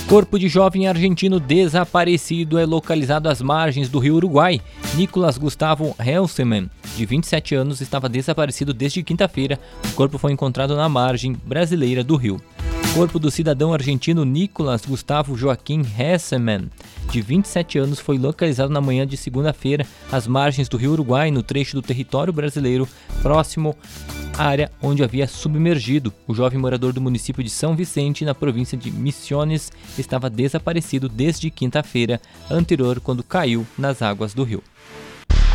Corpo de jovem argentino desaparecido é localizado às margens do rio Uruguai. Nicolas Gustavo Helsman, de 27 anos, estava desaparecido desde quinta-feira. O corpo foi encontrado na margem brasileira do rio. O corpo do cidadão argentino Nicolas Gustavo Joaquim Helsman, de 27 anos, foi localizado na manhã de segunda-feira às margens do rio Uruguai, no trecho do território brasileiro, próximo área onde havia submergido. O jovem morador do município de São Vicente, na província de Misiones, estava desaparecido desde quinta-feira anterior, quando caiu nas águas do rio.